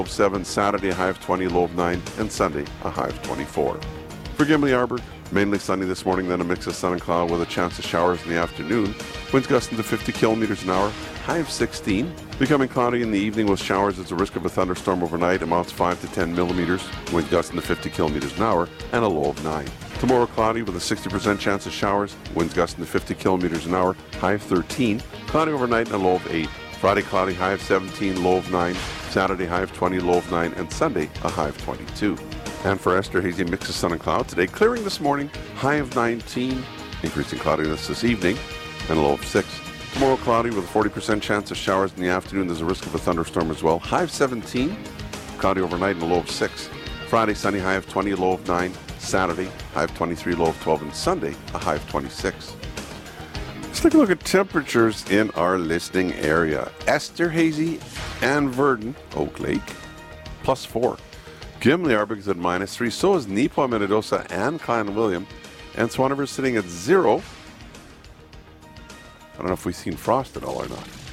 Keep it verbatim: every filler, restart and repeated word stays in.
of seven, Saturday a high of twenty, low of nine, and Sunday a high of twenty-four. For Gimli Arbour, mainly sunny this morning, then a mix of sun and cloud with a chance of showers in the afternoon. Winds gusting to fifty kilometers an hour, high of sixteen. Becoming cloudy in the evening with showers as a risk of a thunderstorm overnight, amounts five to ten millimeters. Winds gusting to fifty kilometers an hour, and a low of nine. Tomorrow cloudy with a sixty percent chance of showers. Winds gusting to fifty kilometers an hour, high of thirteen. Cloudy overnight and a low of eight. Friday cloudy, high of seventeen, low of nine. Saturday high of twenty, low of nine, and Sunday a high of twenty-two. And for Esther, hazy mix of sun and cloud today. Clearing this morning, high of nineteen. Increasing cloudiness this evening, and a low of six. Tomorrow cloudy with a forty percent chance of showers in the afternoon. There's a risk of a thunderstorm as well. High of seventeen. Cloudy overnight and a low of six. Friday sunny, high of twenty, low of nine. Saturday high of twenty-three, low of twelve. And Sunday a high of twenty-six. Let's take a look at temperatures in our listening area. Esther, hazy, and Verdon, Oak Lake, plus four. Gimli Arbour is at minus three. So is Neepawa, Minnedosa, and Clan William. And Swan River is sitting at zero. I don't know if we've seen frost at all or not.